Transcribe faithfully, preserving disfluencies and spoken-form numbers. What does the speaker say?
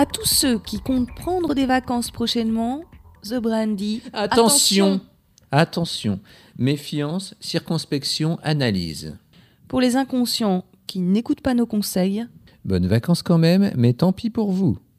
À tous ceux qui comptent prendre des vacances prochainement, The Brandy. Attention, attention, méfiance, circonspection, analyse. Pour les inconscients qui n'écoutent pas nos conseils, Bonnes vacances quand même, mais tant pis pour vous.